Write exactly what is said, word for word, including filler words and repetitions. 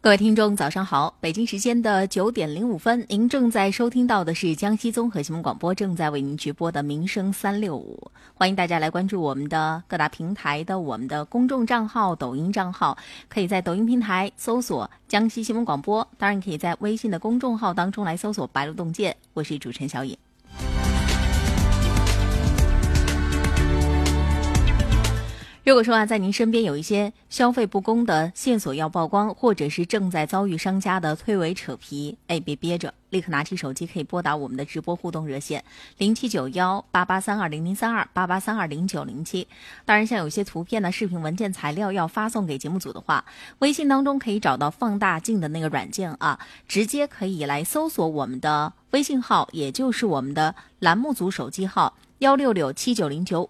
各位听众早上好，北京时间的九点零五分，您正在收听到的是江西综合新闻广播正在为您直播的民生三六五，欢迎大家来关注我们的各大平台的我们的公众账号、抖音账号，可以在抖音平台搜索江西新闻广播，当然可以在微信的公众号当中来搜索白鹿洞见，我是主持人小颖。如果说啊，在您身边有一些消费不公的线索要曝光，或者是正在遭遇商家的推诿扯皮，哎，别憋着，立刻拿起手机可以拨打我们的直播互动热线零七九幺八八三二零零三二八八三二零九零七。当然，像有些图片呢、视频、文件、材料要发送给节目组的话，微信当中可以找到放大镜的那个软件啊，直接可以来搜索我们的微信号，也就是我们的栏目组手机号。幺六六七九零九